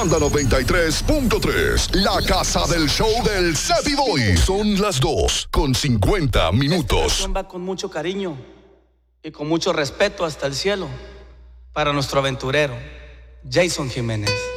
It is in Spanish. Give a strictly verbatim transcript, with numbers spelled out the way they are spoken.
Manda noventa y tres punto tres, la casa del show del Cepi Boy. Son las dos con cincuenta minutos. Esta canción va con mucho cariño y con mucho respeto hasta el cielo para nuestro aventurero, Jason Jiménez.